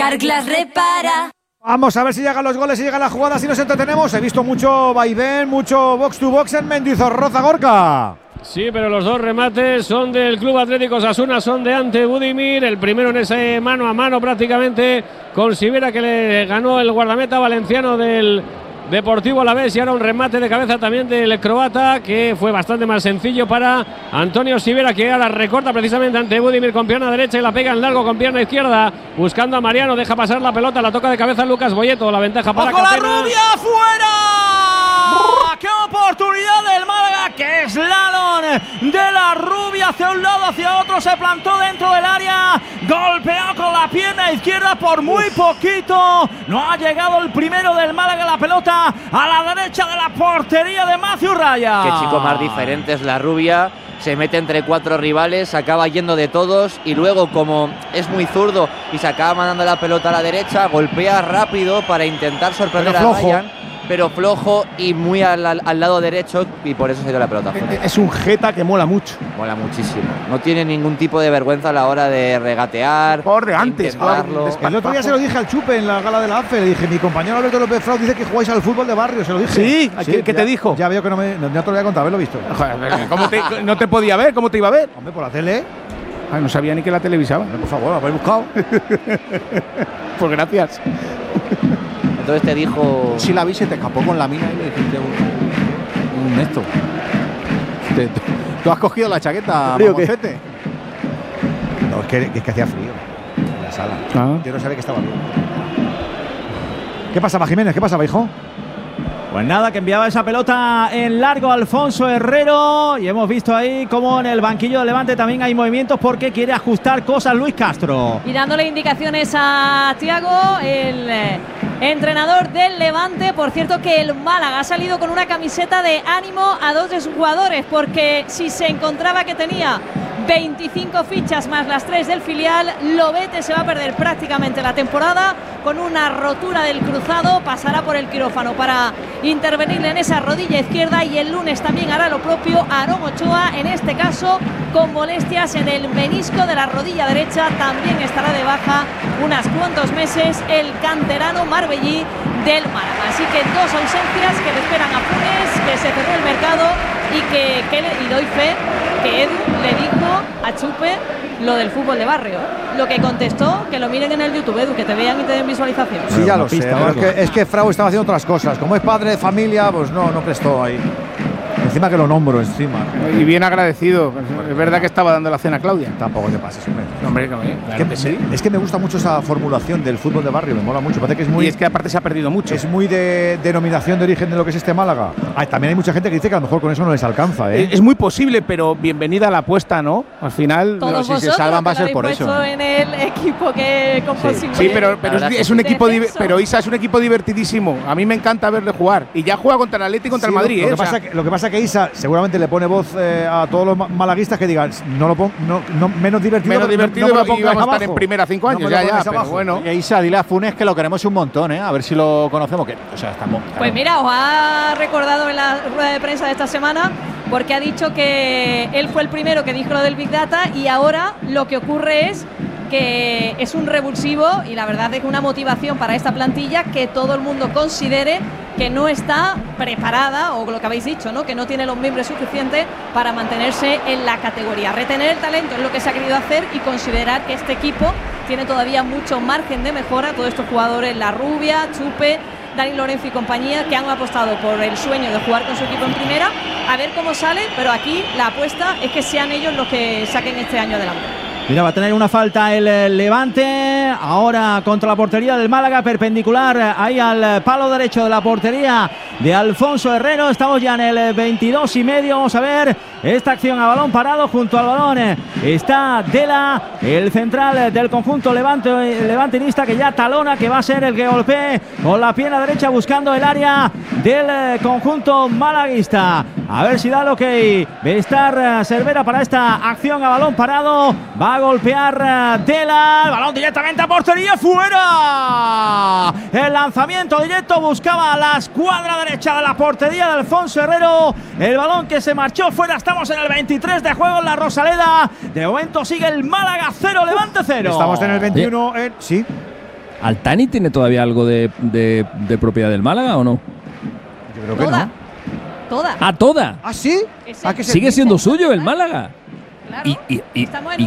Carglass repara. Vamos a ver si llegan los goles, si llegan las jugadas y nos entretenemos. He visto mucho vaivén, mucho box to box en Mendizorroza, Gorka. Sí, pero los dos remates son del Club Atlético Osasuna, son de Ante Budimir. El primero en ese mano a mano prácticamente con Sivera, que le ganó el guardameta valenciano del Deportivo Alavés, y ahora un remate de cabeza también del croata, que fue bastante más sencillo para Antonio Sivera, que ahora recorta precisamente Ante Budimir con pierna derecha y la pega en largo con pierna izquierda, buscando a Mariano, deja pasar la pelota, la toca de cabeza Lucas Boyeto, la ventaja para ¡ojo Catena! la Rubia! ¡Fuera! ¡Qué oportunidad del Málaga! ¡Qué slalom de la Rubia! Hacia un lado, hacia otro, se plantó dentro del área, golpeado con la pierna izquierda por muy poquito. No ha llegado el primero del Málaga, la pelota a la derecha de la portería de Matthew Raya. Qué chico más diferente es la Rubia. Se mete entre 4 rivales, acaba yendo de todos y luego, como es muy zurdo y se acaba mandando la pelota a la derecha, golpea rápido para intentar sorprender a Ryan, pero flojo y muy al lado derecho, y por eso se dio la pelota fuera. Es un jeta que mola mucho. Mola muchísimo. No tiene ningún tipo de vergüenza a la hora de regatear. Corre antes. El otro día se lo dije al Chupe en la gala de la AFE. Le dije, mi compañero Alberto López Frau dice que jugáis al fútbol de barrio. Se lo dije. Sí, ¿qué te dijo? Ya veo que no te lo voy a contar, haberlo visto. Joder, ¿no te podía ver? ¿Cómo te iba a ver? Hombre, por la tele. Ay, no sabía ni que la televisaba. Por favor, lo habéis buscado. Pues gracias. Entonces te dijo... Si la vi, se te escapó con la mina y le dijiste un esto. ¿Tú has cogido la chaqueta, Mamoncete? No, es que hacía frío en la sala. Yo no sabía que estaba bien. ¿Qué pasaba, Jiménez? ¿Qué pasaba, hijo? Pues nada, que enviaba esa pelota en largo Alfonso Herrero, y hemos visto ahí como en el banquillo de Levante también hay movimientos porque quiere ajustar cosas Luis Castro. Y dándole indicaciones a Thiago, el entrenador del Levante. Por cierto, que el Málaga ha salido con una camiseta de ánimo a 2 de sus jugadores, porque si se encontraba que tenía 25 fichas más las 3 del filial, Lobete se va a perder prácticamente la temporada con una rotura del cruzado, pasará por el quirófano para intervenirle en esa rodilla izquierda, y el lunes también hará lo propio Aarón Ochoa, en este caso con molestias en el menisco de la rodilla derecha, también estará de baja unos cuantos meses el canterano marbellí del Málaga. Así que 2 ausencias que le esperan a Funes, que se cerró el mercado, y doy fe que Edu le dijo a Chupe lo del fútbol de barrio. Lo que contestó, que lo miren en el YouTube, Edu, que te vean y te den visualización. Sí, ya lo sé. Es que Frau estaba haciendo otras cosas. Como es padre de familia, pues no prestó ahí. Encima que lo nombro, encima. Y bien agradecido. Es verdad que estaba dando la cena a Claudia. Tampoco te pases, hombre. Hombre, no, claro que sí. Es que me gusta mucho esa formulación del fútbol de barrio, me mola mucho. Parece que es muy, y es que aparte se ha perdido mucho. Es muy de denominación de origen de lo que es este Málaga. También hay mucha gente que dice que a lo mejor con eso no les alcanza, ¿eh? Es muy posible, pero bienvenida a la apuesta, ¿no? Al final, si se salvan va a ser por eso. En el equipo que con posibilidades. Sí, pero es un equipo pero Isa es un equipo divertidísimo. A mí me encanta verle jugar. Y ya juega contra el Atleti y contra el Madrid. Lo que pasa es que Isa seguramente le pone voz a todos los malaguistas que digan menos divertido. Menos divertido, no y vamos a estar en primera 5 años. Pero bueno. Isa, dile a Funes que lo queremos un montón, a ver si lo conocemos. Pues mira, os ha recordado en la rueda de prensa de esta semana, porque ha dicho que él fue el primero que dijo lo del Big Data, y ahora lo que ocurre es que es un revulsivo y la verdad es una motivación para esta plantilla que todo el mundo considere que no está preparada, o lo que habéis dicho, ¿no? Que no tiene los miembros suficientes para mantenerse en la categoría. Retener el talento es lo que se ha querido hacer, y considerar que este equipo tiene todavía mucho margen de mejora. Todos estos jugadores, La Rubia, Chupe, Dani Lorenzo y compañía, que han apostado por el sueño de jugar con su equipo en primera, a ver cómo sale, pero aquí la apuesta es que sean ellos los que saquen este año adelante. Mira, va a tener una falta el Levante ahora contra la portería del Málaga, perpendicular ahí al palo derecho de la portería de Alfonso Herrero. Estamos ya en el 22 y medio. Vamos a ver esta acción a balón parado. Junto al balón está Dela, el central del conjunto levantinista, que ya talona, que va a ser el que golpee con la pierna derecha buscando el área del conjunto malaguista. A ver si da lo que estar Cervera para esta acción a balón parado. Va a golpear Dela, el balón directamente a portería, fuera. El lanzamiento directo buscaba la escuadra derecha de la portería de Alfonso Herrero. El balón que se marchó fuera. Estamos en el 23 de juego en la Rosaleda. De momento sigue el Málaga 0, Levante 0. Estamos en el 21. Sí. ¿Altani tiene todavía algo de propiedad del Málaga o no? Yo creo que Toda. no. Toda. ¿Ah, toda? ¿Ah, sí? Ese. ¿A qué se ¿Sigue siendo suyo el Málaga? Claro. Y Estamos en